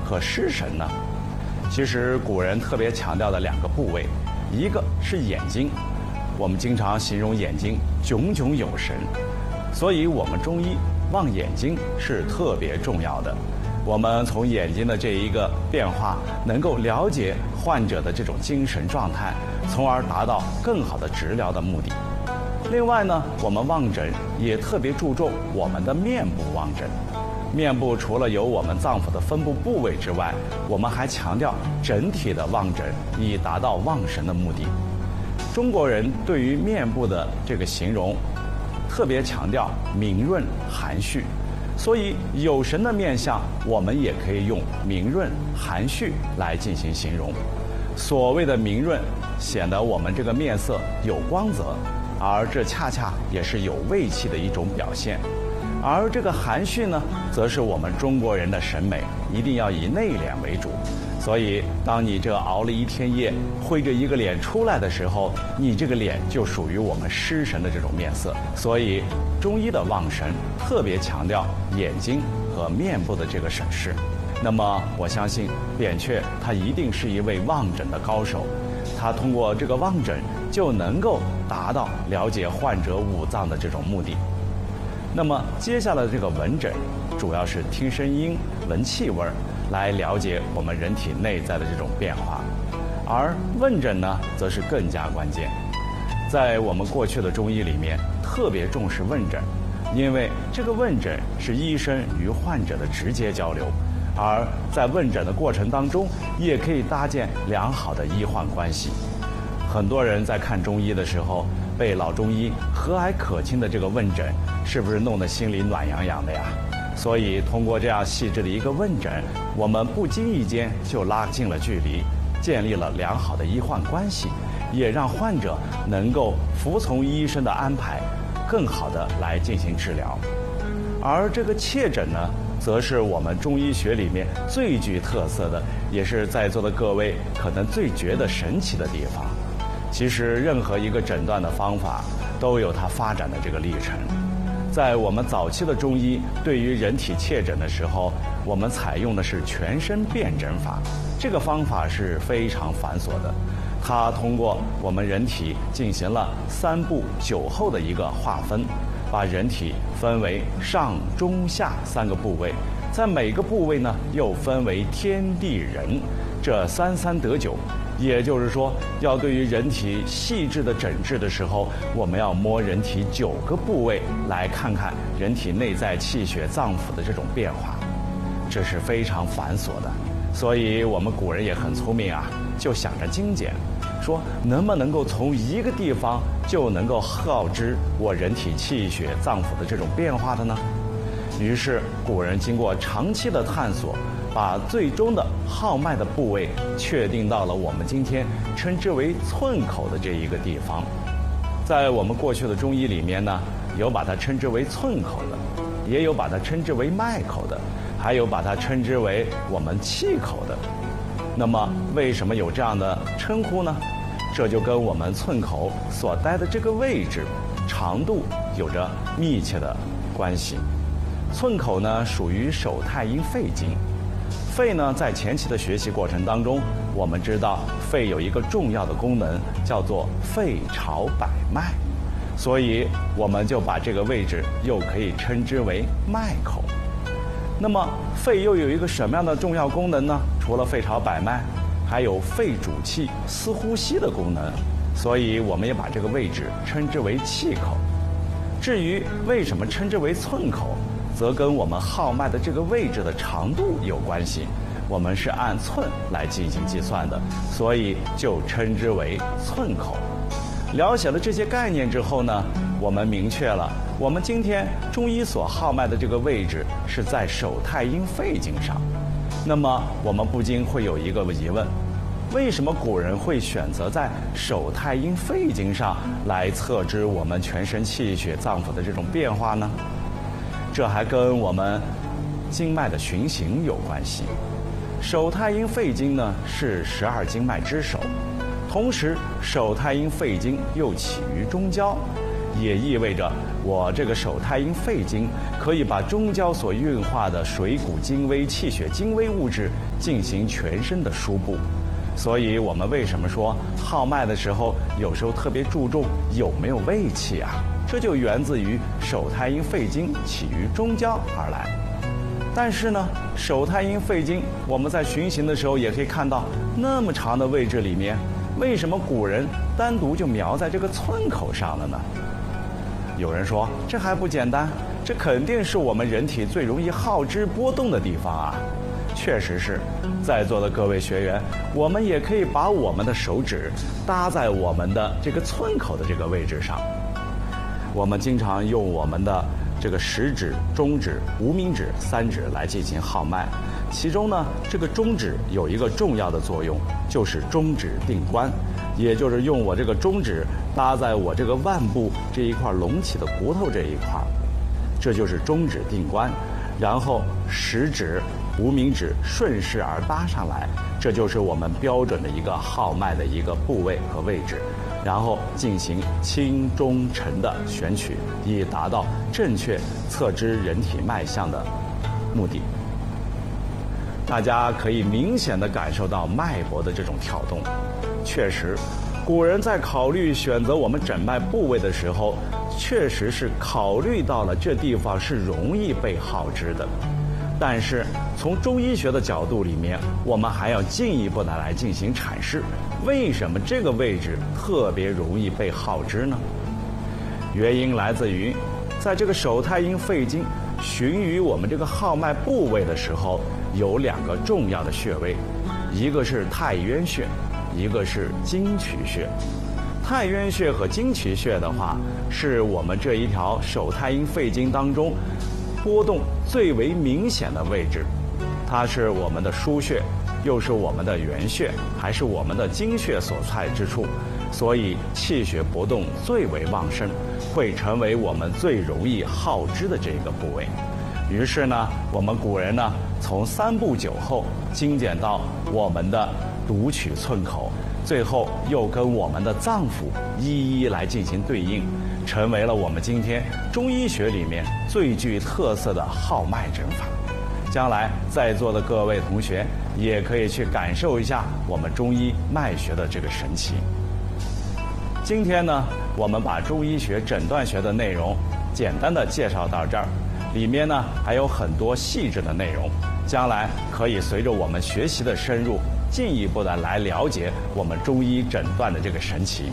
和失神呢？其实古人特别强调的2个部位，一个是眼睛，我们经常形容眼睛炯炯有神，所以我们中医望眼睛是特别重要的。我们从眼睛的这一个变化，能够了解患者的这种精神状态，从而达到更好的治疗的目的。另外呢，我们望诊也特别注重我们的面部望诊。面部除了有我们脏腑的分布部位之外，我们还强调整体的望诊，以达到望神的目的。中国人对于面部的这个形容，特别强调明润含蓄，所以有神的面相，我们也可以用明润含蓄来进行形容。所谓的明润，显得我们这个面色有光泽，而这恰恰也是有胃气的一种表现。而这个含蓄呢，则是我们中国人的审美，一定要以内敛为主。所以当你这熬了一天夜，灰着一个脸出来的时候，你这个脸就属于我们失神的这种面色。所以中医的望神特别强调眼睛和面部的这个审视。那么我相信扁鹊他一定是一位望诊的高手，他通过这个望诊就能够达到了解患者五脏的这种目的。那么接下来的这个闻诊，主要是听声音、闻气味，来了解我们人体内在的这种变化。而问诊呢，则是更加关键。在我们过去的中医里面，特别重视问诊，因为这个问诊是医生与患者的直接交流，而在问诊的过程当中，也可以搭建良好的医患关系。很多人在看中医的时候，被老中医和蔼可亲的这个问诊，是不是弄得心里暖洋洋的呀？所以通过这样细致的一个问诊，我们不经意间就拉近了距离，建立了良好的医患关系，也让患者能够服从医生的安排，更好的来进行治疗。而这个切诊呢，则是我们中医学里面最具特色的，也是在座的各位可能最觉得神奇的地方。其实任何一个诊断的方法都有它发展的这个历程。在我们早期的中医对于人体切诊的时候，我们采用的是全身辨诊法，这个方法是非常繁琐的。它通过我们人体进行了3部9候的一个划分，把人体分为上中下3个部位，在每个部位呢又分为天地人，这3得9。也就是说，要对于人体细致的诊治的时候，我们要摸人体9个部位，来看看人体内在气血脏腑的这种变化，这是非常繁琐的。所以我们古人也很聪明啊，就想着精简，说能不能够从一个地方就能够告知我人体气血脏腑的这种变化的呢？于是古人经过长期的探索，把最终的号脉的部位确定到了我们今天称之为寸口的这一个地方。在我们过去的中医里面呢，有把它称之为寸口的，也有把它称之为脉口的，还有把它称之为我们气口的。那么为什么有这样的称呼呢？这就跟我们寸口所待的这个位置长度有着密切的关系。寸口呢属于手太阴肺经。肺呢，在前期的学习过程当中，我们知道肺有一个重要的功能，叫做肺朝百脉，所以我们就把这个位置又可以称之为脉口。那么肺又有一个什么样的重要功能呢？除了肺朝百脉，还有肺主气、司呼吸的功能，所以我们也把这个位置称之为气口。至于为什么称之为寸口，则跟我们号脉的这个位置的长度有关系，我们是按寸来进行计算的，所以就称之为寸口。了解了这些概念之后呢，我们明确了我们今天中医所号脉的这个位置是在手太阴肺经上。那么我们不禁会有一个疑问，为什么古人会选择在手太阴肺经上来测知我们全身气血脏腑的这种变化呢？这还跟我们经脉的循行有关系。手太阴肺经呢是12经脉之首，同时手太阴肺经又起于中焦，也意味着我这个手太阴肺经可以把中焦所运化的水谷精微、气血精微物质进行全身的输布。所以我们为什么说号脉的时候有时候特别注重有没有胃气啊？这就源自于手太阴肺经起于中焦而来。但是呢，手太阴肺经我们在循行的时候也可以看到，那么长的位置里面，为什么古人单独就描在这个寸口上了呢？有人说这还不简单，这肯定是我们人体最容易耗脂波动的地方啊。确实是，在座的各位学员，我们也可以把我们的手指搭在我们的这个寸口的这个位置上。我们经常用我们的这个食指、中指、无名指三指来进行号脉，其中呢，这个中指有一个重要的作用，就是中指定关，也就是用我这个中指搭在我这个腕部这一块隆起的骨头这一块，这就是中指定关。然后食指、无名指顺势而搭上来，这就是我们标准的一个号脉的一个部位和位置。然后进行轻中沉的选取，以达到正确测知人体脉象的目的。大家可以明显地感受到脉搏的这种跳动。确实，古人在考虑选择我们诊脉部位的时候，确实是考虑到了这地方是容易被耗脂的。但是从中医学的角度里面，我们还要进一步的来进行阐释，为什么这个位置特别容易被耗脂呢？原因来自于，在这个手太阴肺经循于我们这个号脉部位的时候，有两个重要的穴位，一个是太渊穴，一个是经渠穴。太渊穴和经渠穴的话，是我们这一条手太阴肺经当中波动最为明显的位置，它是我们的腧穴，又是我们的原穴，还是我们的经穴所在之处，所以气血波动最为旺盛，会成为我们最容易耗脂的这个部位。于是呢，我们古人呢，从3步9候精简到我们的独取寸口，最后又跟我们的脏腑一一来进行对应，成为了我们今天中医学里面最具特色的号脉诊法。将来在座的各位同学也可以去感受一下我们中医脉学的这个神奇。今天呢，我们把中医学诊断学的内容简单的介绍到这儿，里面呢还有很多细致的内容，将来可以随着我们学习的深入，进一步的来了解我们中医诊断的这个神奇。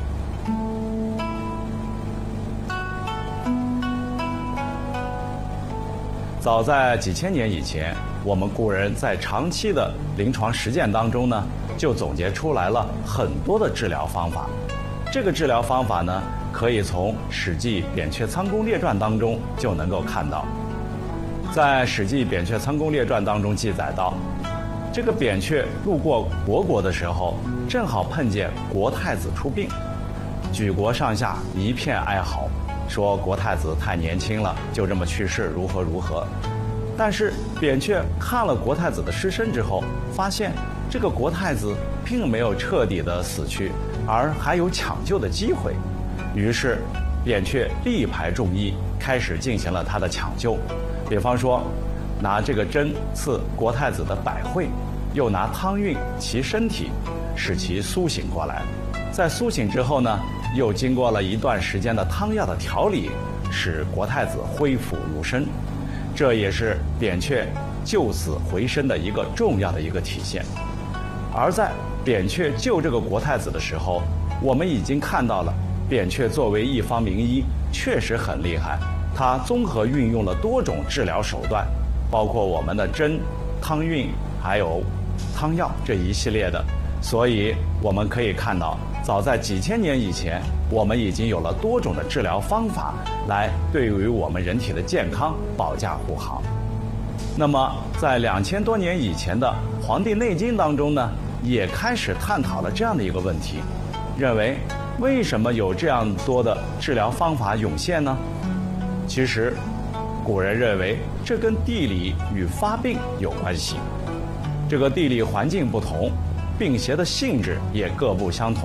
早在几千年以前，我们古人在长期的临床实践当中呢，就总结出来了很多的治疗方法。这个治疗方法呢，可以从《史记·扁鹊仓公列传》当中就能够看到。在《史记·扁鹊仓公列传》当中记载到，这个扁鹊路过虢国的时候，正好碰见国太子出殡，举国上下一片哀嚎，说国太子太年轻了，就这么去世，如何如何。但是扁鹊看了国太子的尸身之后，发现这个国太子并没有彻底的死去，而还有抢救的机会。于是扁鹊力排众议，开始进行了他的抢救。比方说，拿这个针刺国太子的百会，又拿汤运其身体，使其苏醒过来。在苏醒之后呢，又经过了一段时间的汤药的调理，使国太子恢复如生。这也是扁鹊救死回生的一个重要的一个体现。而在扁鹊救这个国太子的时候，我们已经看到了扁鹊作为一方名医确实很厉害，他综合运用了多种治疗手段，包括我们的针、汤运还有汤药这一系列的。所以我们可以看到，早在几千年以前，我们已经有了多种的治疗方法来对于我们人体的健康保驾护航。那么在2000多年以前的《黄帝内经》当中呢，也开始探讨了这样的一个问题，认为为什么有这样多的治疗方法涌现呢？其实古人认为这跟地理与发病有关系。这个地理环境不同，病邪的性质也各不相同，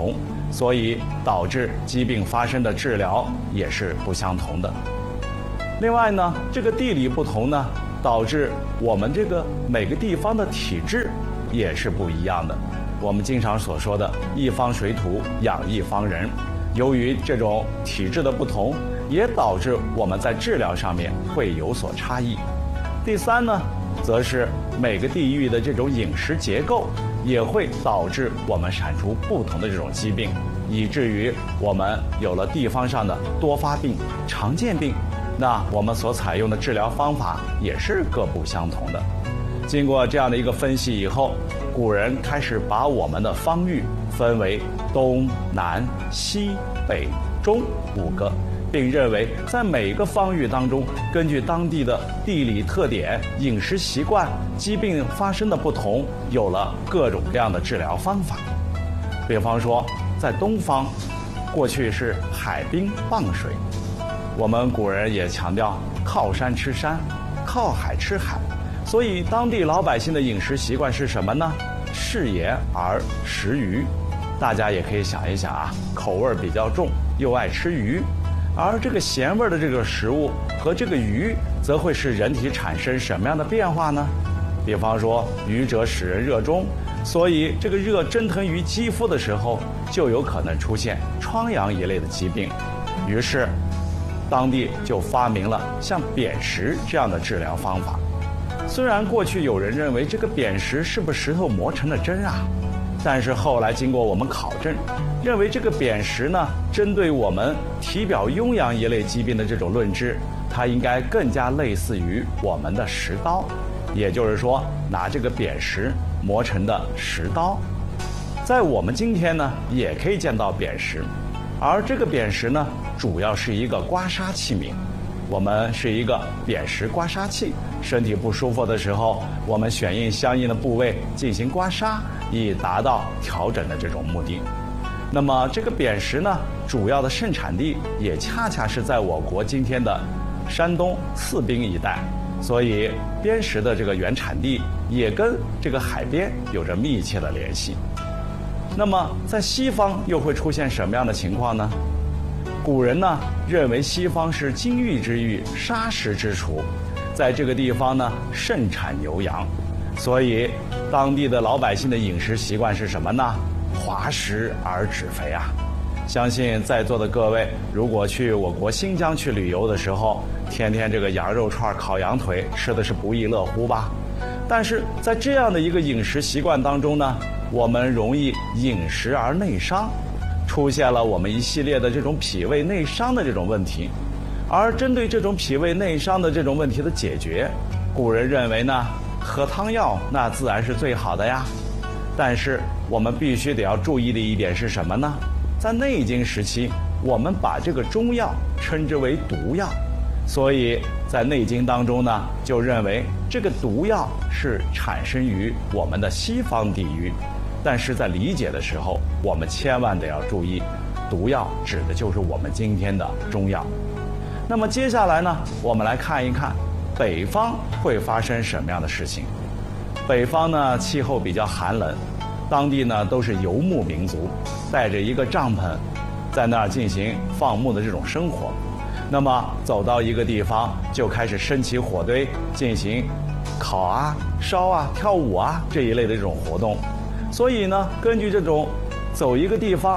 所以导致疾病发生的治疗也是不相同的。另外呢，这个地理不同呢，导致我们这个每个地方的体质也是不一样的。我们经常所说的一方水土养一方人，由于这种体质的不同，也导致我们在治疗上面会有所差异。第三呢，则是每个地域的这种饮食结构也会导致我们产出不同的这种疾病，以至于我们有了地方上的多发病、常见病，那我们所采用的治疗方法也是各不相同的。经过这样的一个分析以后，古人开始把我们的方域分为东南西北中5个，并认为在每个方域当中，根据当地的地理特点、饮食习惯、疾病发生的不同，有了各种各样的治疗方法。比方说，在东方，过去是海滨傍水，我们古人也强调靠山吃山，靠海吃海，所以当地老百姓的饮食习惯是什么呢？适盐而食鱼。大家也可以想一想啊，口味比较重，又爱吃鱼，而这个咸味的这个食物和这个鱼，则会使人体产生什么样的变化呢？比方说，鱼者使人热中，所以这个热蒸腾于肌肤的时候，就有可能出现疮疡一类的疾病。于是，当地就发明了像砭石这样的治疗方法。虽然过去有人认为这个砭石是不是石头磨成的针啊，但是后来经过我们考证，认为这个砭石呢，针对我们体表痈疡一类疾病的这种论治，它应该更加类似于我们的石刀，也就是说拿这个砭石磨成的石刀。在我们今天呢，也可以见到砭石，而这个砭石呢，主要是一个刮痧器皿。我们是一个砭石刮痧器，身体不舒服的时候，我们选应相应的部位进行刮痧，以达到调整的这种目的。那么这个砭石呢，主要的盛产地也恰恰是在我国今天的山东泗滨一带，所以砭石的这个原产地也跟这个海边有着密切的联系。那么在西方又会出现什么样的情况呢？古人呢认为西方是金玉之域，砂石之处，在这个地方呢盛产牛羊，所以当地的老百姓的饮食习惯是什么呢？滑食而脂肥啊！相信在座的各位，如果去我国新疆去旅游的时候，天天这个羊肉串、烤羊腿吃的是不亦乐乎吧？但是在这样的一个饮食习惯当中呢，我们容易饮食而内伤，出现了我们一系列的这种脾胃内伤的这种问题。而针对这种脾胃内伤的这种问题的解决，古人认为呢，喝汤药那自然是最好的呀。但是我们必须得要注意的一点是什么呢？在内经时期，我们把这个中药称之为毒药，所以在内经当中呢，就认为这个毒药是产生于我们的西方地域。但是在理解的时候，我们千万得要注意，毒药指的就是我们今天的中药。那么接下来呢，我们来看一看北方会发生什么样的事情。北方呢，气候比较寒冷，当地呢都是游牧民族，带着一个帐篷，在那儿进行放牧的这种生活。那么走到一个地方，就开始升起火堆，进行烤啊、烧啊、跳舞啊这一类的这种活动。所以呢，根据这种走一个地方